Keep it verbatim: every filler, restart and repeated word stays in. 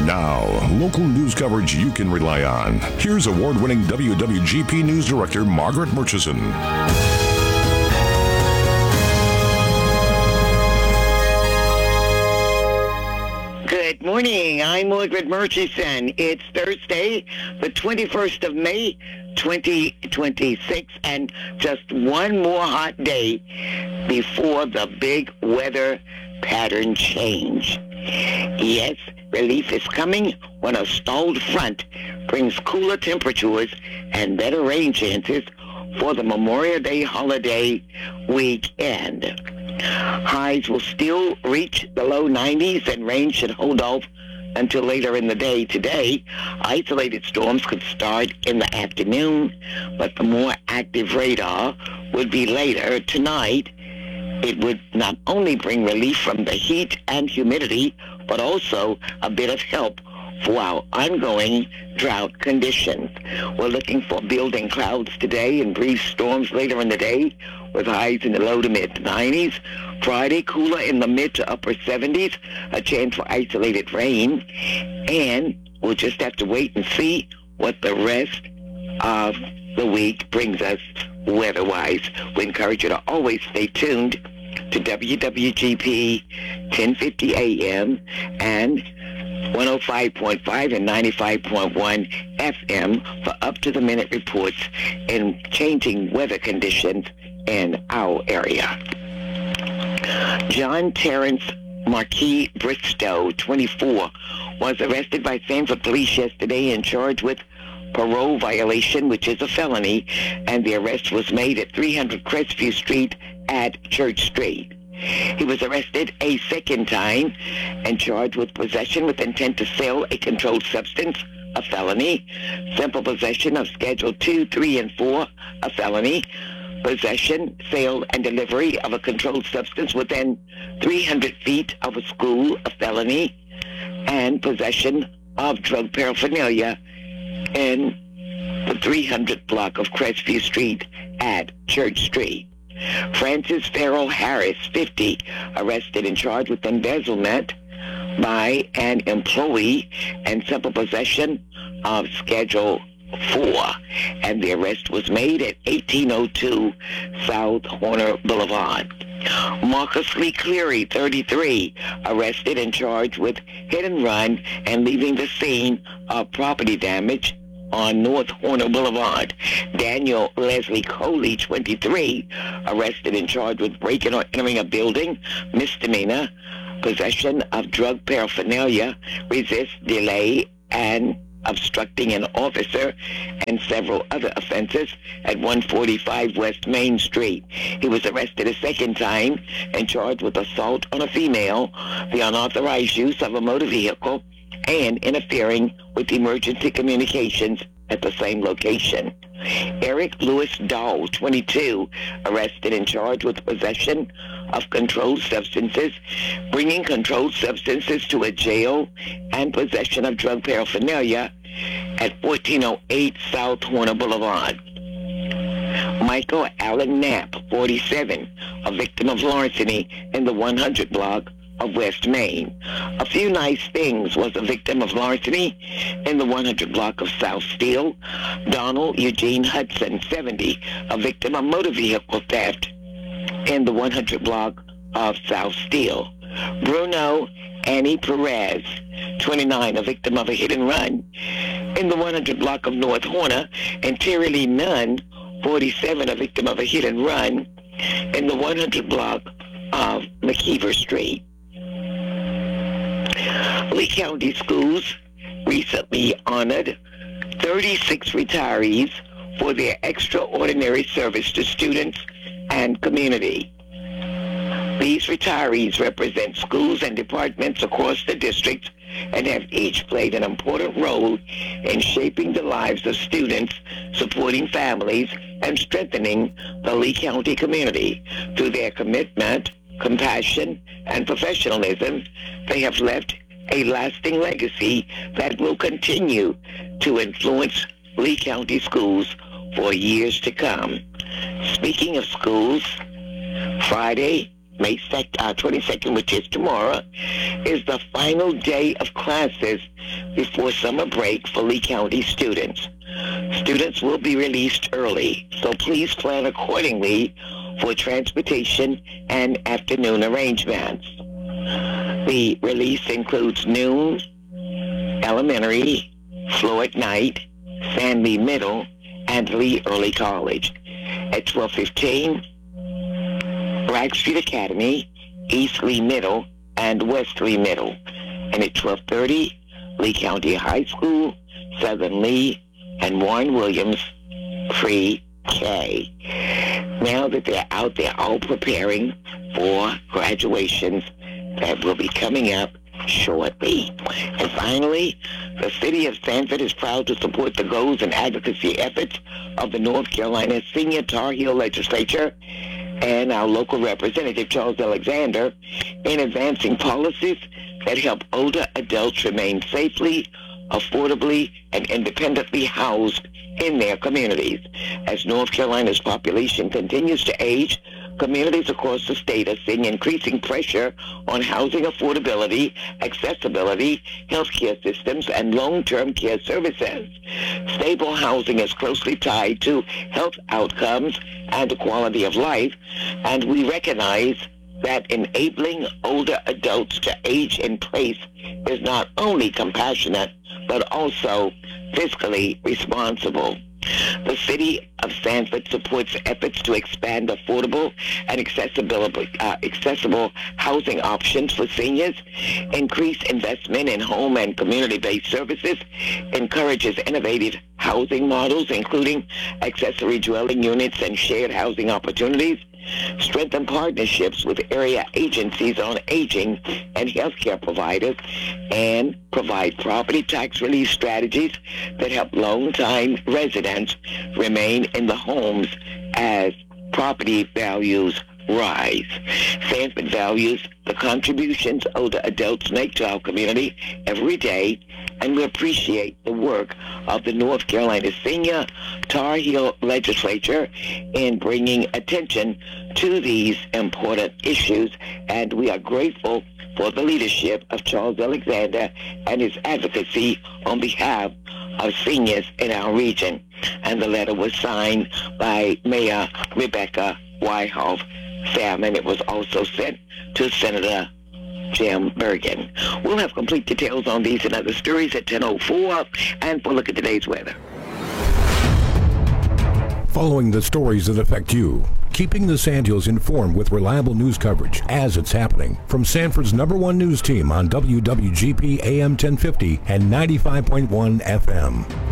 Now, local news coverage you can rely on. Here's award-winning W W G P News Director Margaret Murchison. Good morning. I'm Margaret Murchison. It's Thursday, the twenty-first of May, twenty twenty-six, and just one more hot day before the big weather pattern change. Yes, relief is coming when a stalled front brings cooler temperatures and better rain chances for the Memorial Day holiday weekend. Highs will still reach the low nineties and rain should hold off until later in the day today. Isolated storms could start in the afternoon, but the more active radar would be later tonight. It would not only bring relief from the heat and humidity, but also a bit of help for our ongoing drought conditions. We're looking for building clouds today and brief storms later in the day with highs in the low to mid nineties. Friday, cooler in the mid to upper seventies, a chance for isolated rain. And we'll just have to wait and see what the rest of the week brings us weather-wise. We encourage you to always stay tuned to W W G P ten fifty A M and one oh five point five and ninety-five point one F M for up-to-the-minute reports and changing weather conditions in our area. John Terrence Marquis Bristow, twenty-four, was arrested by Sanford police yesterday and charged with parole violation, which is a felony, and the arrest was made at three hundred Crestview Street at Church Street. He was arrested a second time and charged with possession with intent to sell a controlled substance, a felony, simple possession of Schedule two, three, and four, a felony, possession, sale, and delivery of a controlled substance within three hundred feet of a school, a felony, and possession of drug paraphernalia in the three hundred block of Crestview Street at Church Street. Francis Farrell Harris, fifty, arrested and charged with embezzlement by an employee and simple possession of Schedule four, and the arrest was made at eighteen oh two South Horner Boulevard. Marcus Lee Cleary, thirty-three, arrested and charged with hit and run and leaving the scene of property damage on North Horner Boulevard. Daniel Leslie Coley, twenty-three, arrested and charged with breaking or entering a building, misdemeanor, possession of drug paraphernalia, resist, delay, and obstructing an officer, and several other offenses at one forty-five West Main Street. He was arrested a second time and charged with assault on a female, the unauthorized use of a motor vehicle, and interfering with emergency communications at the same location. Eric Lewis Dahl, twenty-two, arrested and charged with possession of controlled substances, bringing controlled substances to a jail, and possession of drug paraphernalia at fourteen oh eight South Horner Boulevard. Michael Allen Knapp, forty-seven, a victim of larceny in the one hundred block of West Main. A Few Nice Things was a victim of larceny in the one hundred block of South Steele. Donald Eugene Hudson, seventy, a victim of motor vehicle theft in the one hundred block of South Steele. Bruno Annie Perez, twenty-nine, a victim of a hit and run in the one hundred block of North Horner. And Terry Lee Nunn, forty-seven, a victim of a hit and run in the one hundred block of McKeever Street. Lee County Schools recently honored thirty-six retirees for their extraordinary service to students and community. These retirees represent schools and departments across the district and have each played an important role in shaping the lives of students, supporting families, and strengthening the Lee County community. Through their commitment, compassion, and professionalism, they have left a lasting legacy that will continue to influence Lee County schools for years to come. Speaking of schools, Friday, May sec- uh, twenty-second, which is tomorrow, is the final day of classes before summer break for Lee County students. Students will be released early, so please plan accordingly for transportation and afternoon arrangements. The release includes noon, elementary, Floyd Night, Sandy Middle, and Lee Early College. At twelve fifteen, Bragg Street Academy, East Lee Middle, and West Lee Middle. And at twelve thirty, Lee County High School, Southern Lee, and Warren Williams Pre-K. Now that they're out there all preparing for graduations that will be coming up shortly. And finally, the city of Sanford is proud to support the goals and advocacy efforts of the North Carolina Senior Tar Heel Legislature and our local representative, Charles Alexander, in advancing policies that help older adults remain safely, affordably, and independently housed in their communities. As North Carolina's population continues to age, communities across the state are seeing increasing pressure on housing affordability, accessibility, healthcare systems, and long-term care services. Stable housing is closely tied to health outcomes and quality of life, and we recognize that enabling older adults to age in place is not only compassionate, but also fiscally responsible. The city of Sanford supports efforts to expand affordable and accessible, uh, accessible housing options for seniors, increase investment in home and community-based services, encourages innovative housing models, including accessory dwelling units and shared housing opportunities, strengthen partnerships with area agencies on aging and healthcare providers, and provide property tax relief strategies that help long-time residents remain in the homes as property values rise. Sanford values the contributions older adults make to our community every day, and we appreciate the work of the North Carolina Senior Tar Heel Legislature in bringing attention to these important issues, and we are grateful for the leadership of Charles Alexander and his advocacy on behalf of seniors in our region. And the letter was signed by Mayor Rebecca Wyhoff Sam, and it was also sent to Senator Jim Bergen. We'll have complete details on these and other stories at ten oh four, and we'll look at today's weather. Following the stories that affect you, keeping the Sand Hills informed with reliable news coverage as it's happening. From Sanford's number one news team on W W G P A M ten fifty and ninety-five point one F M.